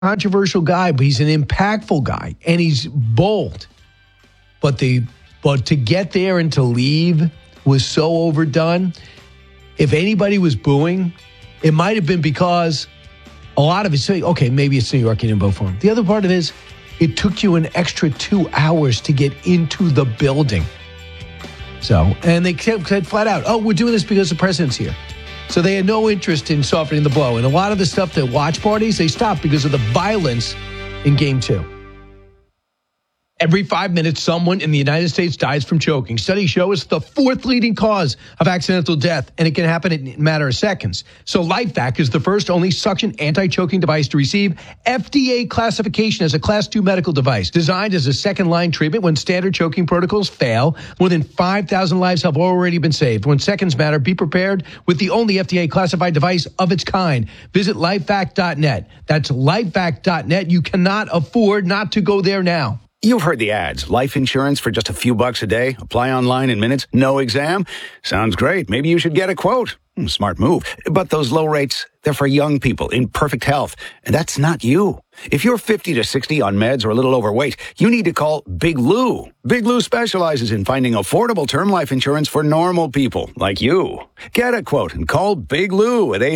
controversial guy, but he's an impactful guy, and he's bold. But to get there and to leave was so overdone. If anybody was booing, it might have been because a lot of it say, okay, maybe it's New York, you didn't vote for him. The other part of it is it took you an extra 2 hours to get into the building. So, and they said flat out, oh, we're doing this because the president's here. So they had no interest in softening the blow. And a lot of the stuff that watch parties, they stopped because of the violence in Game 2. Every 5 minutes, someone in the United States dies from choking. Studies show it's the fourth leading cause of accidental death, and it can happen in a matter of seconds. So LifeVac is the first only suction anti-choking device to receive FDA classification as a Class 2 medical device. Designed as a second-line treatment when standard choking protocols fail, more than 5,000 lives have already been saved. When seconds matter, be prepared with the only FDA-classified device of its kind. Visit lifevac.net. That's lifevac.net. You cannot afford not to go there now. You've heard the ads. Life insurance for just a few bucks a day. Apply online in minutes. No exam. Sounds great. Maybe you should get a quote. Smart move. But those low rates, they're for young people in perfect health. And that's not you. If you're 50 to 60 on meds or a little overweight, you need to call Big Lou. Big Lou specializes in finding affordable term life insurance for normal people like you. Get a quote and call Big Lou at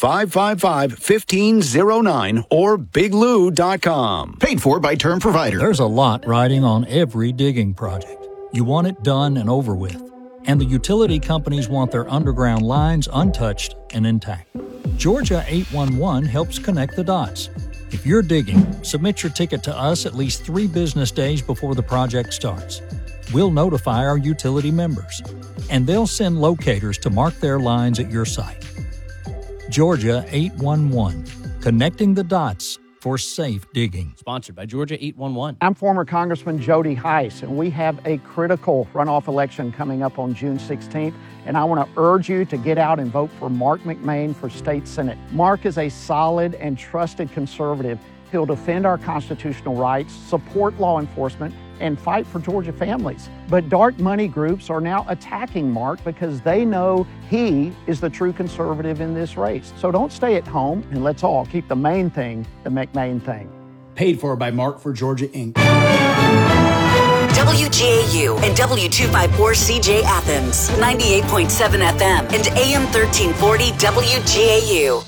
800-555-1509 or biglou.com. Paid for by Term Provider. There's a lot riding on every digging project. You want it done and over with. And the utility companies want their underground lines untouched and intact. Georgia 811 helps connect the dots. If you're digging, submit your ticket to us at least 3 business days before the project starts. We'll notify our utility members, and they'll send locators to mark their lines at your site. Georgia 811, connecting the dots for safe digging. Sponsored by Georgia 811. I'm former Congressman Jody Hice, and we have a critical runoff election coming up on June 16th, and I want to urge you to get out and vote for Mark McMain for State Senate. Mark is a solid and trusted conservative. He'll defend our constitutional rights, support law enforcement, and fight for Georgia families. But dark money groups are now attacking Mark because they know he is the true conservative in this race. So don't stay at home, and let's all keep the main thing the McMain thing. Paid for by Mark for Georgia, Inc. WGAU and W254CJ Athens, 98.7 FM and AM 1340 WGAU.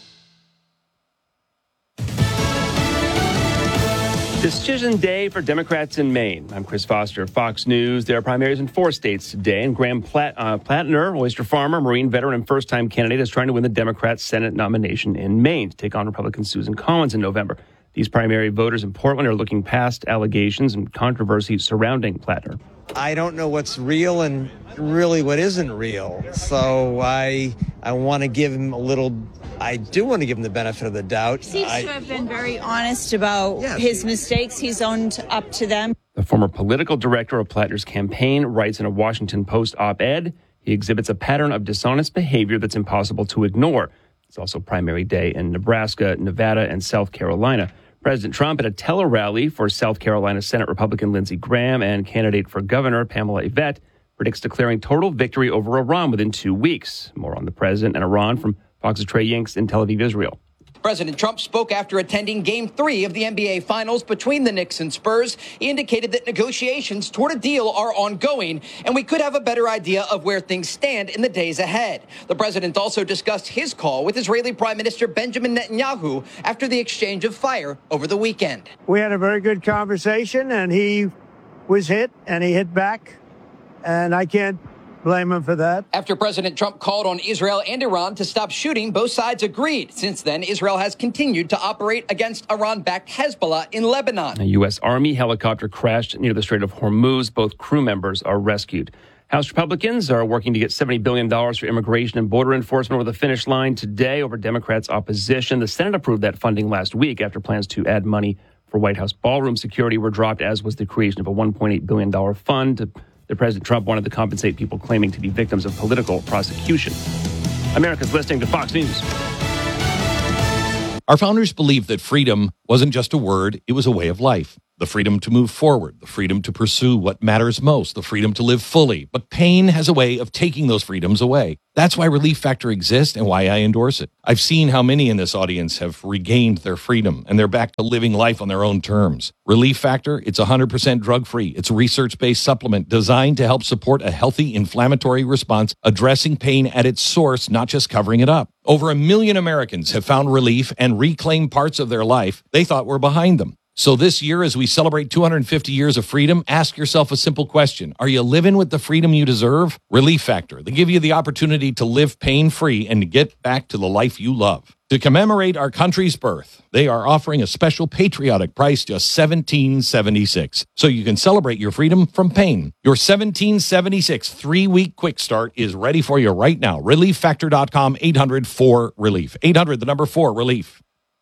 Decision day for Democrats in Maine. I'm Chris Foster, Fox News. There are primaries in 4 states today, and Graham Plattner, oyster farmer, Marine veteran, and first-time candidate, is trying to win the Democrat Senate nomination in Maine to take on Republican Susan Collins in November. These primary voters in Portland are looking past allegations and controversy surrounding Plattner. I don't know what's real and really what isn't real. So I want to give him I do want to give him the benefit of the doubt. He seems to have been very honest about his mistakes. He's owned up to them. The former political director of Plattner's campaign writes in a Washington Post op-ed, he exhibits a pattern of dishonest behavior that's impossible to ignore. It's also primary day in Nebraska, Nevada, and South Carolina. President Trump at a tele-rally for South Carolina Senate Republican Lindsey Graham and candidate for governor Pamela Yvette predicts declaring total victory over Iran within 2 weeks. More on the president and Iran from Fox's Trey Yanks in Tel Aviv, Israel. President Trump spoke after attending Game 3 of the NBA Finals between the Knicks and Spurs. He indicated that negotiations toward a deal are ongoing, and we could have a better idea of where things stand in the days ahead. The president also discussed his call with Israeli Prime Minister Benjamin Netanyahu after the exchange of fire over the weekend. We had a very good conversation, and he was hit, and he hit back, and I can't blame him for that. After President Trump called on Israel and Iran to stop shooting, both sides agreed. Since then, Israel has continued to operate against Iran-backed Hezbollah in Lebanon. A U.S. Army helicopter crashed near the Strait of Hormuz. Both crew members are rescued. House Republicans are working to get $70 billion for immigration and border enforcement over the finish line today over Democrats' opposition. The Senate approved that funding last week after plans to add money for White House ballroom security were dropped, as was the creation of a $1.8 billion fund. President Trump wanted to compensate people claiming to be victims of political prosecution. America's listening to Fox News. Our founders believed that freedom wasn't just a word, it was a way of life. The freedom to move forward, the freedom to pursue what matters most, the freedom to live fully. But pain has a way of taking those freedoms away. That's why Relief Factor exists and why I endorse it. I've seen how many in this audience have regained their freedom and they're back to living life on their own terms. Relief Factor, it's 100% drug-free. It's a research-based supplement designed to help support a healthy inflammatory response, addressing pain at its source, not just covering it up. Over 1 million Americans have found relief and reclaimed parts of their life they thought were behind them. So this year, as we celebrate 250 years of freedom, ask yourself a simple question. Are you living with the freedom you deserve? Relief Factor. They give you the opportunity to live pain-free and to get back to the life you love. To commemorate our country's birth, they are offering a special patriotic price, just $17.76. So you can celebrate your freedom from pain. Your $17.76 3-week quick start is ready for you right now. ReliefFactor.com, 800-4-RELIEF. 800, the number 4-RELIEF.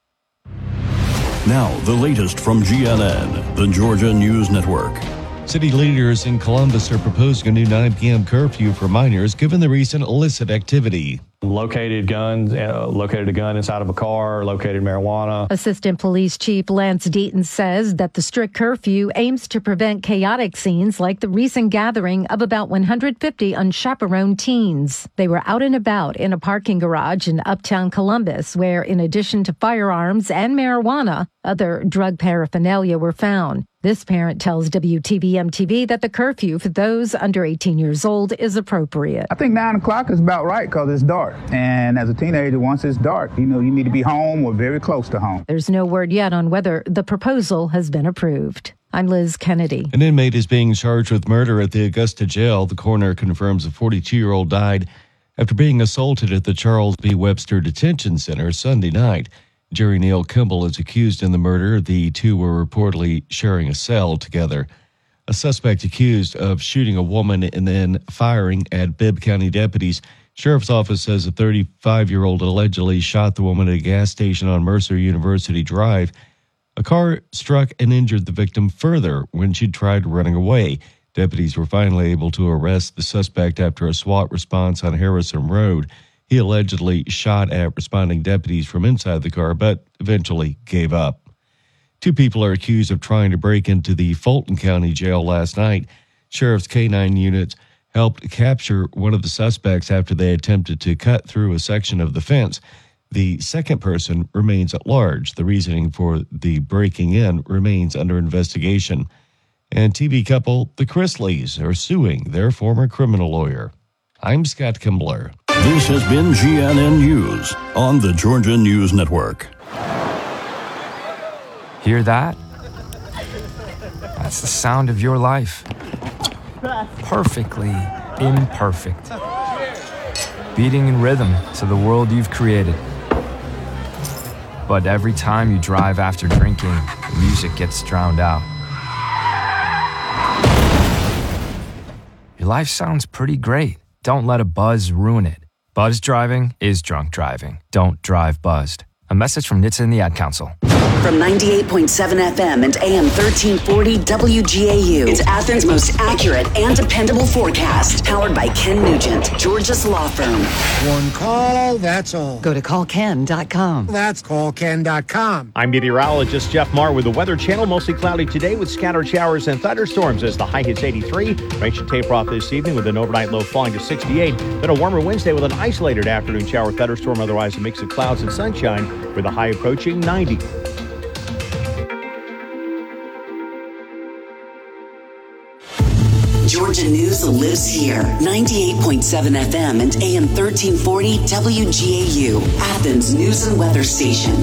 Now, the latest from GNN, the Georgia News Network. City leaders in Columbus are proposing a new 9 p.m. curfew for minors given the recent illicit activity. Located guns, located a gun inside of a car, located marijuana. Assistant Police Chief Lance Deaton says that the strict curfew aims to prevent chaotic scenes like the recent gathering of about 150 unchaperoned teens. They were out and about in a parking garage in uptown Columbus, where in addition to firearms and marijuana, other drug paraphernalia were found. This parent tells WTVM-TV that the curfew for those under 18 years old is appropriate. I think 9 o'clock is about right because it's dark. And as a teenager, once it's dark, you need to be home or very close to home. There's no word yet on whether the proposal has been approved. I'm Liz Kennedy. An inmate is being charged with murder at the Augusta jail. The coroner confirms a 42-year-old died after being assaulted at the Charles B. Webster Detention Center Sunday night. Jerry Neal Kimball is accused in the murder. The two were reportedly sharing a cell together. A suspect accused of shooting a woman and then firing at Bibb County deputies. Sheriff's office says a 35-year-old allegedly shot the woman at a gas station on Mercer University Drive. A car struck and injured the victim further when she tried running away. Deputies were finally able to arrest the suspect after a SWAT response on Harrison Road. He allegedly shot at responding deputies from inside the car, but eventually gave up. 2 people are accused of trying to break into the Fulton County Jail last night. Sheriff's K-9 units helped capture one of the suspects after they attempted to cut through a section of the fence. The second person remains at large. The reasoning for the breaking in remains under investigation. And TV couple the Chrisleys are suing their former criminal lawyer. I'm Scott Kimbler. This has been GNN News on the Georgia News Network. Hear that? That's the sound of your life. Perfectly imperfect. Beating in rhythm to the world you've created. But every time you drive after drinking, the music gets drowned out. Your life sounds pretty great. Don't let a buzz ruin it. Buzz driving is drunk driving. Don't drive buzzed. A message from NHTSA and the Ad Council. From 98.7 FM and AM 1340 WGAU, it's Athens' most accurate and dependable forecast. Powered by Ken Nugent, Georgia's law firm. One call, that's all. Go to callken.com. That's callken.com. I'm meteorologist Jeff Marr with the Weather Channel. Mostly cloudy today with scattered showers and thunderstorms as the high hits 83. Rain should taper off this evening with an overnight low falling to 68. Then a warmer Wednesday with an isolated afternoon shower thunderstorm. Otherwise a mix of clouds and sunshine with a high approaching 90. Georgia News lives here. 98.7 FM and AM 1340 WGAU, Athens News and Weather Station.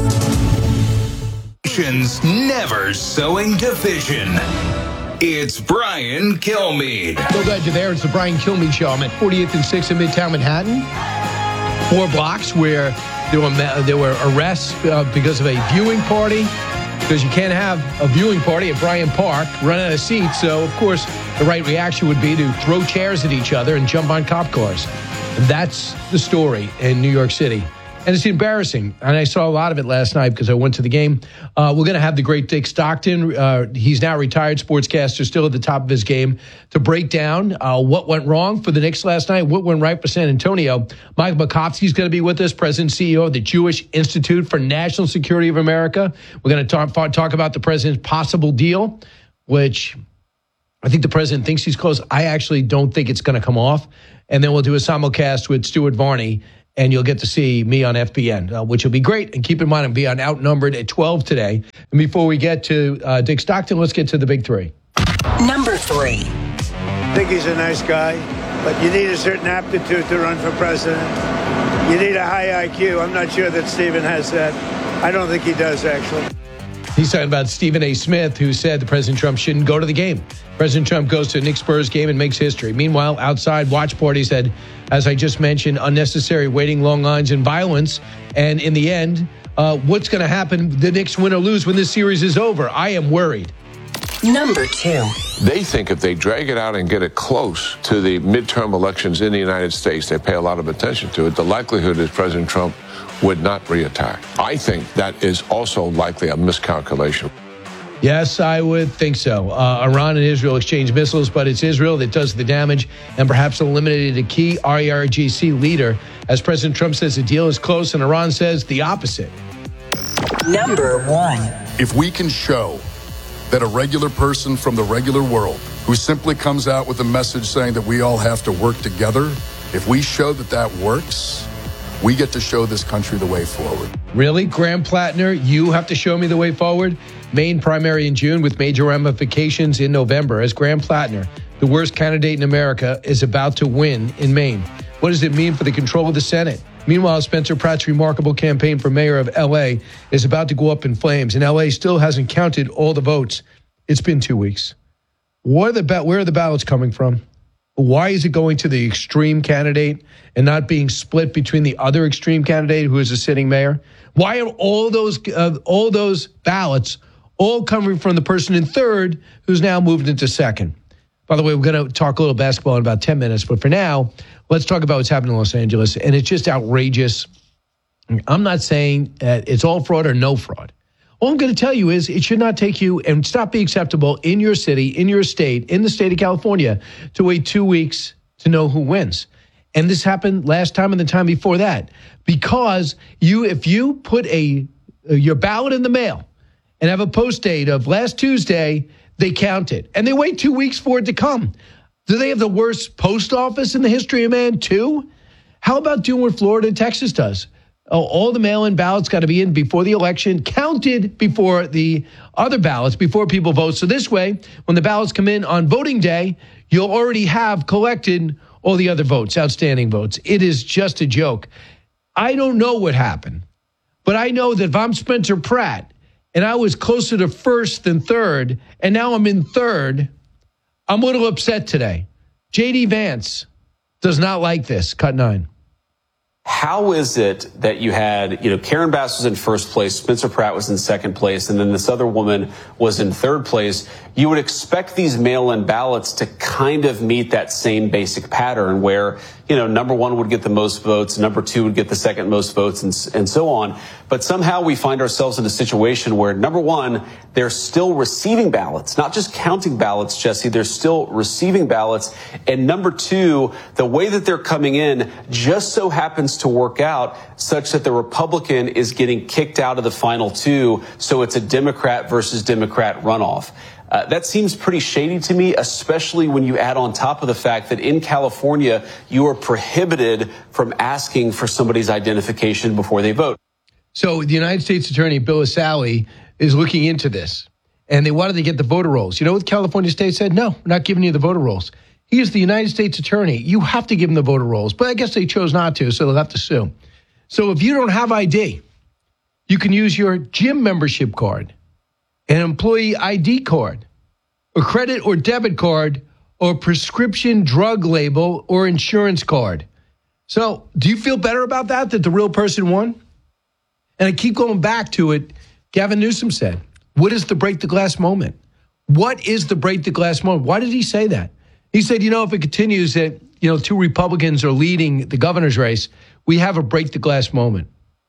Never sowing division. It's Brian Kilmeade. So glad you're there. It's the Brian Kilmeade Show. I'm at 48th and 6th in Midtown Manhattan. 4 blocks where there were arrests because of a viewing party. Because you can't have a viewing party at Bryant Park, run out of seats. So, of course, the right reaction would be to throw chairs at each other and jump on cop cars. And that's the story in New York City. And it's embarrassing. And I saw a lot of it last night because I went to the game. We're going to have the great Dick Stockton. He's now retired sportscaster, still at the top of his game, to break down what went wrong for the Knicks last night, what went right for San Antonio. Mike Makovsky's going to be with us, President and CEO of the Jewish Institute for National Security of America. We're going to talk about the president's possible deal, which I think the president thinks he's close. I actually don't think it's going to come off. And then we'll do a simulcast with Stuart Varney, and you'll get to see me on FBN, which will be great. And keep in mind, I'll be on Outnumbered at 12 today. And before we get to Dick Stockton, let's get to the big three. Number 3. I think he's a nice guy, but you need a certain aptitude to run for president. You need a high IQ. I'm not sure that Stephen has that. I don't think he does, actually. He's talking about Stephen A. Smith, who said that President Trump shouldn't go to the game. President Trump goes to a Knicks-Spurs game and makes history. Meanwhile, outside watch parties had, as I just mentioned, unnecessary waiting, long lines, and violence. And in the end, what's going to happen? The Knicks win or lose when this series is over. I am worried. Number 2. They think if they drag it out and get it close to the midterm elections in the United States, they pay a lot of attention to it. The likelihood is President Trump would not reattack. I think that is also likely a miscalculation. Yes, I would think so. Iran and Israel exchange missiles, but it's Israel that does the damage and perhaps eliminated a key IRGC leader. As President Trump says the deal is close, and Iran says the opposite. Number 1. If we can show that a regular person from the regular world who simply comes out with a message saying that we all have to work together, if we show that that works, we get to show this country the way forward. Really? Graham Plattner, you have to show me the way forward? Maine primary in June with major ramifications in November as Graham Plattner, the worst candidate in America, is about to win in Maine. What does it mean for the control of the Senate? Meanwhile, Spencer Pratt's remarkable campaign for mayor of L.A. is about to go up in flames, and L.A. still hasn't counted all the votes. It's been 2 weeks. Where are the ballots coming from? Why is it going to the extreme candidate and not being split between the other extreme candidate who is a sitting mayor? Why are all those ballots all coming from the person in third who's now moved into second? By the way, we're going to talk a little basketball in about 10 minutes, but for now, let's talk about what's happening in Los Angeles, and it's just outrageous. I'm not saying it's all fraud or no fraud. All I'm going to tell you is it should not take you and stop being acceptable in your city, in your state, in the state of California to wait 2 weeks to know who wins. And this happened last time and the time before that. Because if you put your ballot in the mail and have a post date of last Tuesday, they count it. And they wait 2 weeks for it to come. Do they have the worst post office in the history of man, too? How about doing what Florida and Texas does? All the mail-in ballots got to be in before the election, counted before the other ballots, before people vote. So this way, when the ballots come in on voting day, you'll already have collected all the other votes, outstanding votes. It is just a joke. I don't know what happened, but I know that if I'm Spencer Pratt and I was closer to first than third, and now I'm in third, I'm a little upset today. J.D. Vance does not like this. Cut 9. How is it that you had, Karen Bass was in first place, Spencer Pratt was in second place, and then this other woman was in third place? You would expect these mail-in ballots to kind of meet that same basic pattern where, number one would get the most votes, number two would get the second most votes, and so on. But somehow we find ourselves in a situation where, number one, they're still receiving ballots, not just counting ballots, Jesse, they're still receiving ballots. And number two, the way that they're coming in just so happens to work out such that the Republican is getting kicked out of the final two, so it's a Democrat versus Democrat runoff. That seems pretty shady to me, especially when you add on top of the fact that in California, you are prohibited from asking for somebody's identification before they vote. So the United States Attorney, Bill Asali, is looking into this, and they wanted to get the voter rolls. You know what California State said? No, we're not giving you the voter rolls. He is the United States Attorney. You have to give him the voter rolls, but I guess they chose not to, so they'll have to sue. So if you don't have ID, you can use your gym membership card, an employee ID card, a credit or debit card, or prescription drug label or insurance card. So do you feel better about that the real person won? And I keep going back to it. Gavin Newsom said, what is the break the glass moment? What is the break the glass moment? Why did he say that? He said, if it continues that, two Republicans are leading the governor's race, we have a break the glass moment.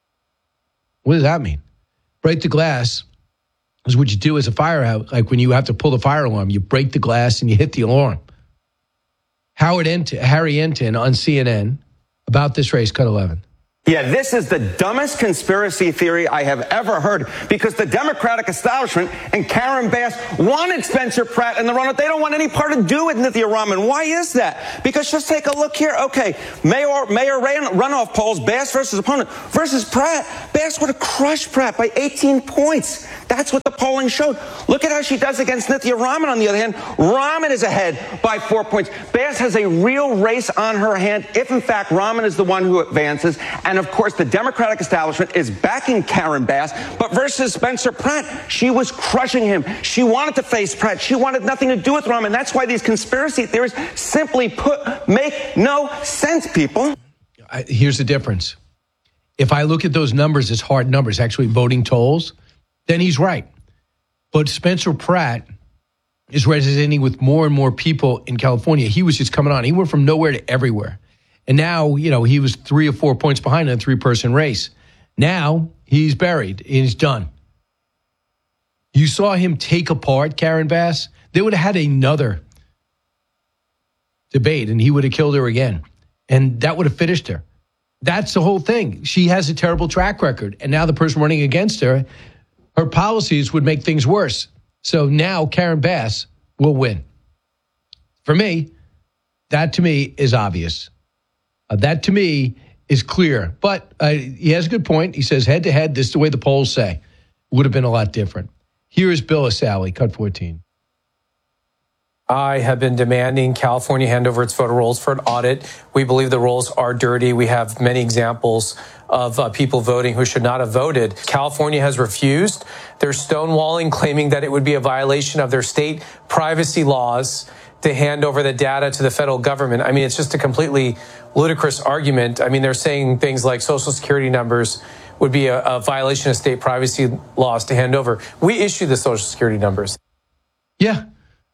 What does that mean? Break the glass is what you do as a fire, like when you have to pull the fire alarm. You break the glass and you hit the alarm. Harry Enten on CNN about this race, cut 11. Yeah, this is the dumbest conspiracy theory I have ever heard, because the Democratic establishment and Karen Bass wanted Spencer Pratt in the runoff. They don't want any part to do with Nithya Raman. Why is that? Because just take a look here. Okay, mayor runoff polls, Bass versus opponent versus Pratt. Bass would have crushed Pratt by 18 points. That's what the polling showed. Look at how she does against Nithya Raman, on the other hand. Raman is ahead by 4 points. Bass has a real race on her hand if, in fact, Raman is the one who advances. And, of course, the Democratic establishment is backing Karen Bass. But versus Spencer Pratt, she was crushing him. She wanted to face Pratt. She wanted nothing to do with Raman. That's why these conspiracy theories simply put make no sense, people. Here's the difference. If I look at those numbers as hard numbers, actually voting tolls, then he's right. But Spencer Pratt is resonating with more and more people in California. He was just coming on. He went from nowhere to everywhere. And now, he was 3 or 4 points behind in a 3-person race. Now he's buried and he's done. You saw him take apart Karen Bass. They would have had another debate and he would have killed her again. And that would have finished her. That's the whole thing. She has a terrible track record. And now the person running against her, her policies would make things worse. So now Karen Bass will win. For me, that to me is obvious. That to me is clear. But he has a good point. He says head to head, this is the way the polls say. Would have been a lot different. Here is Bill Asali, cut 14. I have been demanding California hand over its voter rolls for an audit. We believe the rolls are dirty. We have many examples of people voting who should not have voted. California has refused. They're stonewalling, claiming that it would be a violation of their state privacy laws to hand over the data to the federal government. I mean, it's just a completely ludicrous argument. I mean, they're saying things like Social Security numbers would be a violation of state privacy laws to hand over. We issue the Social Security numbers. Yeah.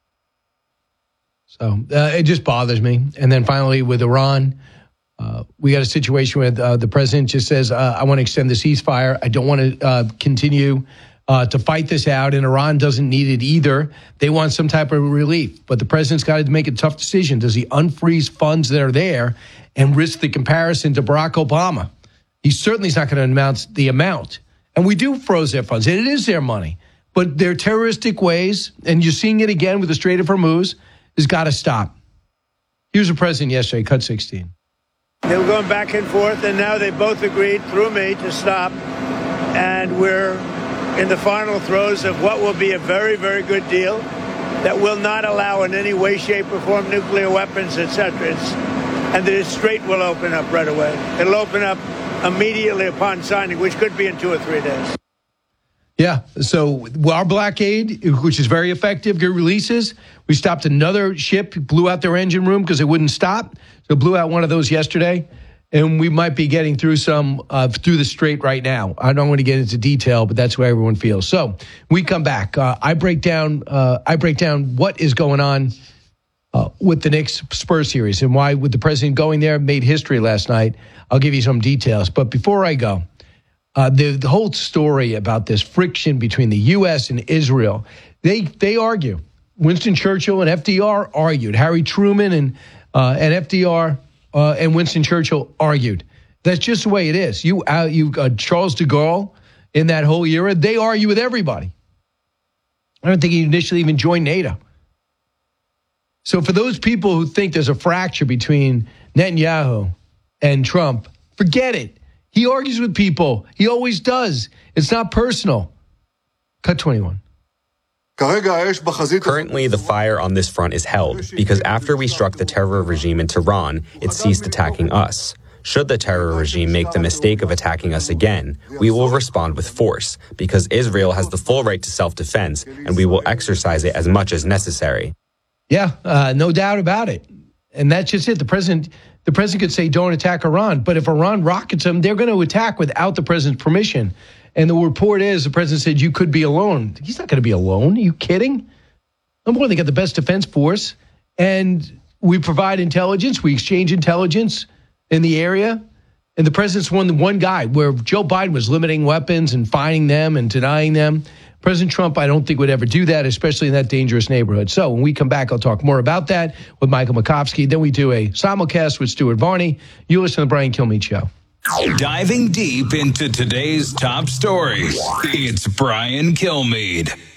So it just bothers me. And then finally with Iran, we got a situation where the president just says, I want to extend the ceasefire. I don't want to continue to fight this out. And Iran doesn't need it either. They want some type of relief. But the president's got to make a tough decision. Does he unfreeze funds that are there and risk the comparison to Barack Obama? He certainly is not going to announce the amount. And we do froze their funds. And it is their money. But their terroristic ways, and you're seeing it again with the Strait of Hormuz, has got to stop. Here's the president yesterday, cut 16. They were going back and forth, and now they both agreed through me to stop. And we're in the final throes of what will be a very, very good deal that will not allow in any way, shape, or form nuclear weapons, etc. And the strait will open up right away. It'll open up immediately upon signing, which could be in 2 or 3 days. Yeah, so our blockade, which is very effective, good releases. We stopped another ship, blew out their engine room because it wouldn't stop. So blew out one of those yesterday. And we might be getting through some through the strait right now. I don't want to get into detail, but that's where everyone feels. So we come back. I break down what is going on with the Knicks Spurs series and why, with the president going there, made history last night. I'll give you some details. But before I go, the whole story about this friction between the U.S. and Israel, they argue. Winston Churchill and FDR argued. Harry Truman and FDR and Winston Churchill argued. That's just the way it is. You Charles de Gaulle in that whole era, they argue with everybody. I don't think he initially even joined NATO. So for those people who think there's a fracture between Netanyahu and Trump, forget it. He argues with people. He always does. It's not personal. Cut 21. Currently, the fire on this front is held because after we struck the terror regime in Tehran, it ceased attacking us. Should the terror regime make the mistake of attacking us again, we will respond with force because Israel has the full right to self-defense, and we will exercise it as much as necessary. Yeah, no doubt about it. And that's just it. The president could say, don't attack Iran. But if Iran rockets them, they're going to attack without the president's permission. And the report is the president said you could be alone. He's not going to be alone. Are you kidding? Number one, they got the best defense force. And we provide intelligence. We exchange intelligence in the area. And the president's one guy where Joe Biden was limiting weapons and fining them and denying them. President Trump, I don't think would ever do that, especially in that dangerous neighborhood. So when we come back, I'll talk more about that with Michael Makovsky. Then we do a simulcast with Stuart Varney. You listen to the Brian Kilmeade Show. Diving deep into today's top stories, it's Brian Kilmeade.